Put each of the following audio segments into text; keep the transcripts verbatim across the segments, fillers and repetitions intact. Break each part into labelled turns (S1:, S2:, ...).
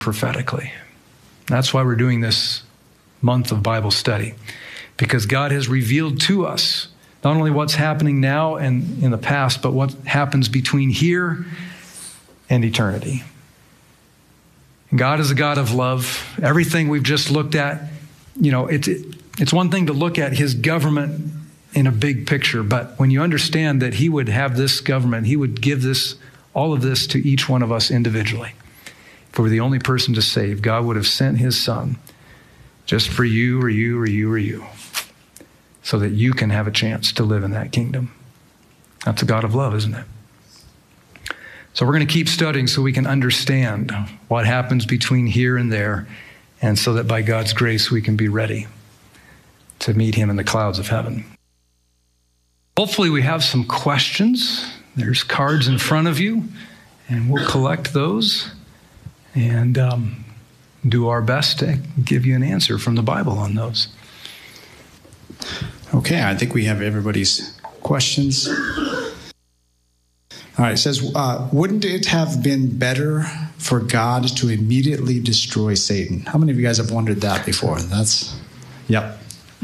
S1: prophetically. That's why we're doing this month of Bible study, because God has revealed to us not only what's happening now and in the past, but what happens between here and eternity. God is a God of love. Everything we've just looked at, you know, it's it, it's one thing to look at his government in a big picture, but when you understand that he would have this government, he would give this, all of this to each one of us individually. If we were the only person to save, God would have sent his son just for you or you or you or you, so that you can have a chance to live in that kingdom. That's a God of love, isn't it? So we're going to keep studying so we can understand what happens between here and there, and so that by God's grace we can be ready to meet him in the clouds of heaven. Hopefully we have some questions. There's cards in front of you, and we'll collect those and um, do our best to give you an answer from the Bible on those.
S2: Okay, I think we have everybody's questions. All right, it says, uh, wouldn't it have been better for God to immediately destroy Satan? How many of you guys have wondered that before? That's, yep.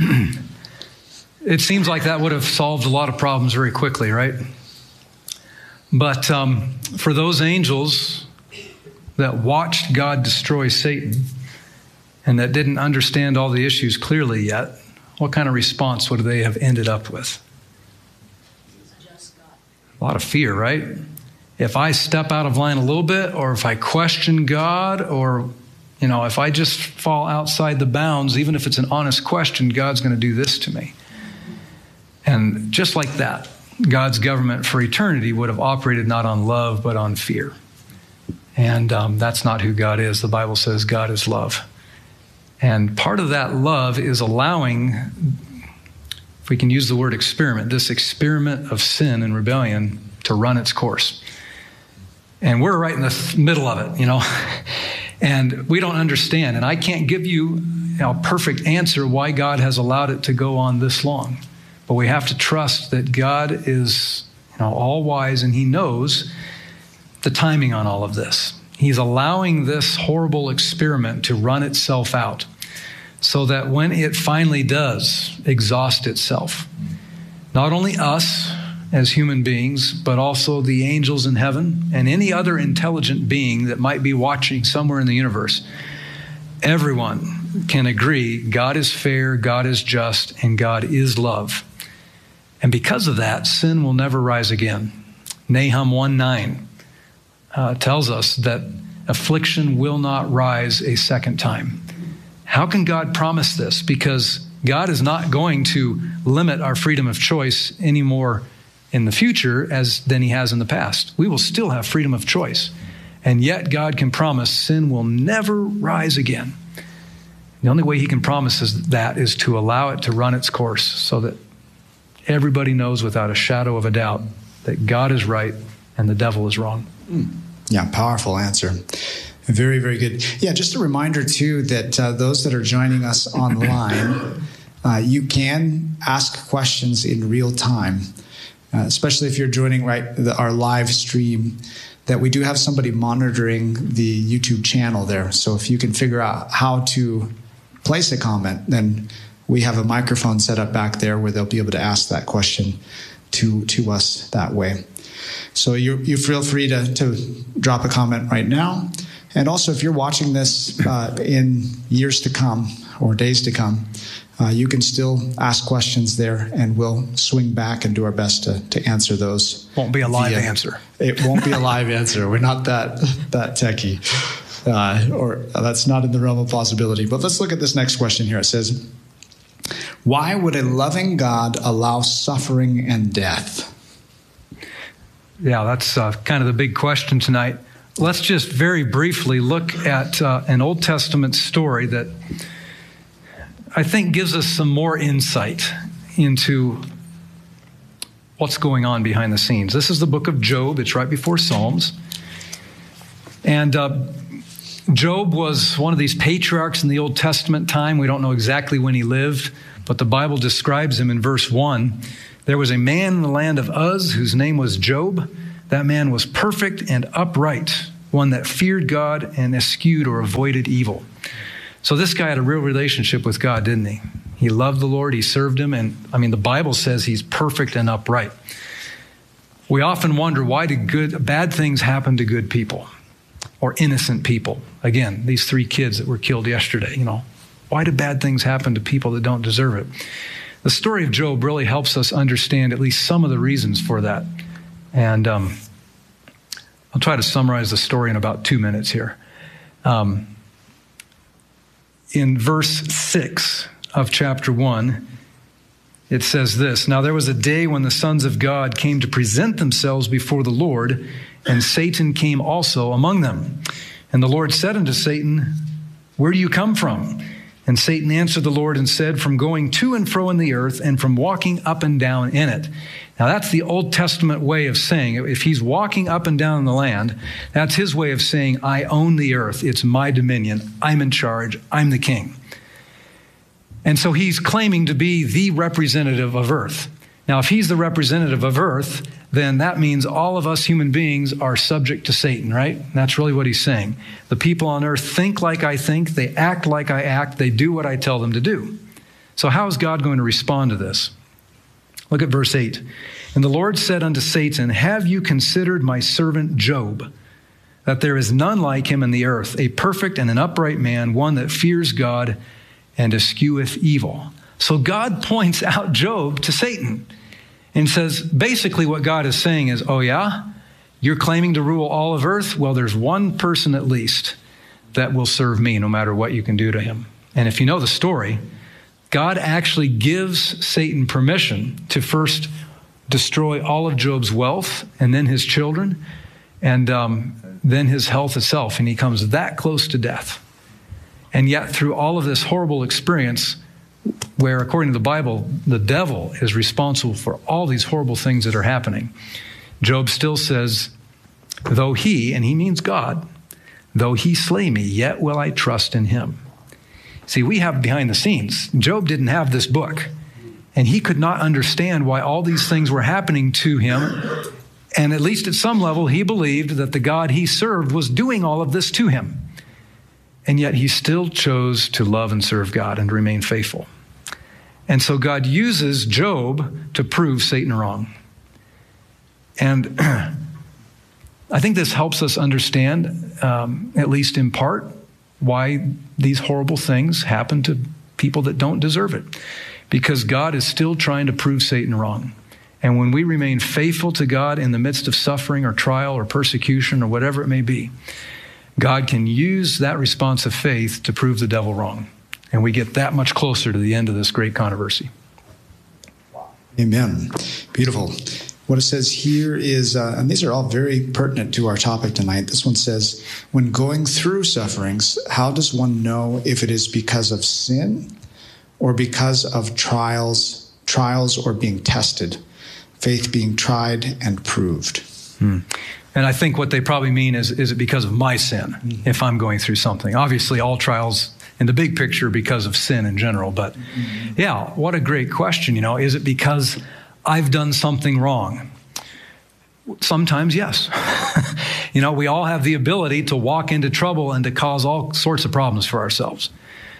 S1: It seems like that would have solved a lot of problems very quickly, right? But um, for those angels that watched God destroy Satan and that didn't understand all the issues clearly yet, what kind of response would they have ended up with? A lot of fear, right? If I step out of line a little bit, or if I question God, or, you know, if I just fall outside the bounds, even if it's an honest question, God's going to do this to me. And just like that, God's government for eternity would have operated not on love, but on fear. And um, that's not who God is. The Bible says God is love. And part of that love is allowing, if we can use the word experiment, this experiment of sin and rebellion to run its course. And we're right in the th- middle of it, you know, and we don't understand. And I can't give you, you know, a perfect answer why God has allowed it to go on this long. But we have to trust that God is, you know, all wise, and he knows the timing on all of this. He's allowing this horrible experiment to run itself out so that when it finally does exhaust itself, not only us as human beings, but also the angels in heaven and any other intelligent being that might be watching somewhere in the universe, everyone can agree God is fair, God is just, and God is love. And because of that, sin will never rise again. Nahum one nine uh, tells us that affliction will not rise a second time. How can God promise this? Because God is not going to limit our freedom of choice anymore in the future as than he has in the past. We will still have freedom of choice. And yet God can promise sin will never rise again. The only way he can promise is that is to allow it to run its course so that everybody knows without a shadow of a doubt that God is right and the devil is wrong.
S2: Yeah, powerful answer. Very, very good. Yeah, just a reminder, too, that uh, those that are joining us online, uh, you can ask questions in real time, uh, especially if you're joining right the, our live stream, that we do have somebody monitoring the YouTube channel there. So if you can figure out how to place a comment, then we have a microphone set up back there where they'll be able to ask that question to, to us that way. So you you feel free to, to drop a comment right now. And also, if you're watching this uh, in years to come or days to come, uh, you can still ask questions there, and we'll swing back and do our best to, to answer those.
S1: Won't be a live
S2: via,
S1: answer.
S2: It won't be a live answer. We're not that that techie. Uh, or uh, that's not in the realm of possibility. But let's look at this next question here. It says, why would a loving God allow suffering and death?
S1: Yeah, that's uh, kind of the big question tonight. Let's just very briefly look at uh, an Old Testament story that I think gives us some more insight into what's going on behind the scenes. This is the book of Job. It's right before Psalms. And uh, Job was one of these patriarchs in the Old Testament time. We don't know exactly when he lived, but the Bible describes him in verse one. There was a man in the land of Uz whose name was Job. That man was perfect and upright, one that feared God and eschewed or avoided evil. So this guy had a real relationship with God, didn't he? He loved the Lord, he served him, and I mean, the Bible says he's perfect and upright. We often wonder, why do good, bad things happen to good people or innocent people? Again, these three kids that were killed yesterday, you know, why do bad things happen to people that don't deserve it? The story of Job really helps us understand at least some of the reasons for that. And um, I'll try to summarize the story in about two minutes here. Um, in verse six of chapter one, it says this: "Now there was a day when the sons of God came to present themselves before the Lord, and Satan came also among them. And the Lord said unto Satan, Where do you come from? And Satan answered the Lord and said, From going to and fro in the earth, and from walking up and down in it." Now that's the Old Testament way of saying, if he's walking up and down in the land, that's his way of saying, I own the earth. It's my dominion. I'm in charge. I'm the king. And so he's claiming to be the representative of earth. Now, if he's the representative of earth, then that means all of us human beings are subject to Satan, right? That's really what he's saying. The people on earth think like I think, they act like I act, they do what I tell them to do. So how is God going to respond to this? Look at verse eight. "And the Lord said unto Satan, Have you considered my servant Job, that there is none like him in the earth, a perfect and an upright man, one that fears God and escheweth evil?" So God points out Job to Satan and says, basically what God is saying is, oh yeah, you're claiming to rule all of earth? Well, there's one person at least that will serve me no matter what you can do to him. And if you know the story, God actually gives Satan permission to first destroy all of Job's wealth and then his children and um, then his health itself. And he comes that close to death. And yet through all of this horrible experience, where according to the Bible, the devil is responsible for all these horrible things that are happening, Job still says, though he, and he means God, though he slay me, yet will I trust in him. See, we have behind the scenes. Job didn't have this book, and he could not understand why all these things were happening to him. And at least at some level, he believed that the God he served was doing all of this to him. And yet he still chose to love and serve God and remain faithful. And so God uses Job to prove Satan wrong. And I think this helps us understand, um, at least in part, why these horrible things happen to people that don't deserve it. Because God is still trying to prove Satan wrong. And when we remain faithful to God in the midst of suffering or trial or persecution or whatever it may be, God can use that response of faith to prove the devil wrong. And we get that much closer to the end of this great controversy.
S2: Amen. Beautiful. What it says here is, uh, and these are all very pertinent to our topic tonight. This one says, when going through sufferings, how does one know if it is because of sin or because of trials, trials or being tested, faith being tried and proved?
S1: Hmm. And I think what they probably mean is, is it because of my sin, mm-hmm. if I'm going through something? Obviously, all trials in the big picture because of sin in general. But mm-hmm. yeah, what a great question. You know, is it because I've done something wrong? Sometimes, yes. You know, we all have the ability to walk into trouble and to cause all sorts of problems for ourselves.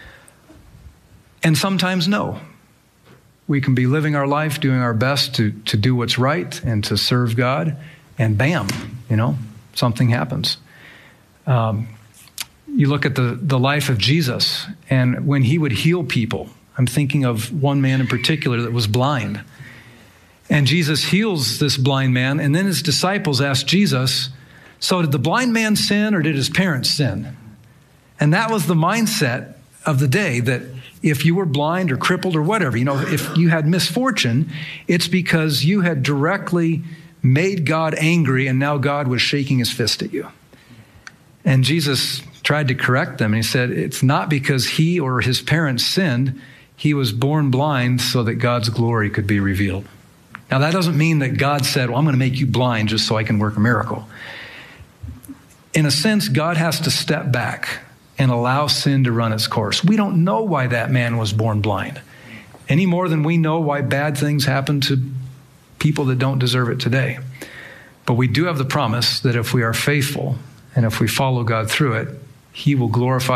S1: And sometimes, no. We can be living our life, doing our best to, to do what's right and to serve God, and bam, you know, something happens. Um, you look at the, the life of Jesus, and when he would heal people, I'm thinking of one man in particular that was blind. And Jesus heals this blind man, and then his disciples ask Jesus, so did the blind man sin or did his parents sin? And that was the mindset of the day, that if you were blind or crippled or whatever, you know, if you had misfortune, it's because you had directly made God angry, and now God was shaking his fist at you. And Jesus tried to correct them, and he said, it's not because he or his parents sinned. He was born blind so that God's glory could be revealed. Now, that doesn't mean that God said, well, I'm going to make you blind just so I can work a miracle. In a sense, God has to step back and allow sin to run its course. We don't know why that man was born blind, any more than we know why bad things happen to people that don't deserve it today. But we do have the promise that if we are faithful And if we follow God through it, He will glorify